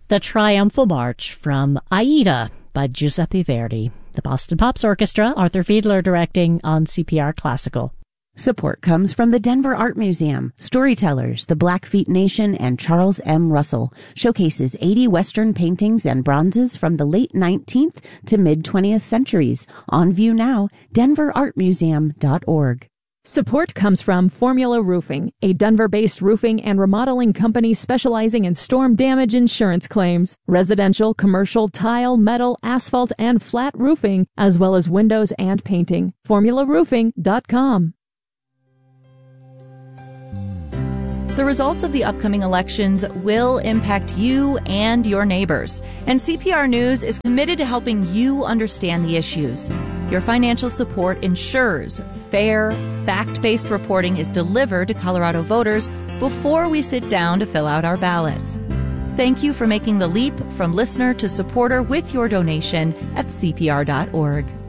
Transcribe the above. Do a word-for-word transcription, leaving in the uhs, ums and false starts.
The Triumphal March from Aida by Giuseppe Verdi. The Boston Pops Orchestra, Arthur Fiedler directing on C P R Classical. Support comes from the Denver Art Museum. Storytellers, the Blackfeet Nation, and Charles M. Russell showcases eighty Western paintings and bronzes from the late nineteenth to mid-twentieth centuries. On view now, denver art museum dot org. Support comes from Formula Roofing, a Denver-based roofing and remodeling company specializing in storm damage insurance claims, residential, commercial, tile, metal, asphalt, and flat roofing, as well as windows and painting. formula roofing dot com. The results of the upcoming elections will impact you and your neighbors, and C P R News is committed to helping you understand the issues. Your financial support ensures fair, fact-based reporting is delivered to Colorado voters before we sit down to fill out our ballots. Thank you for making the leap from listener to supporter with your donation at C P R dot org.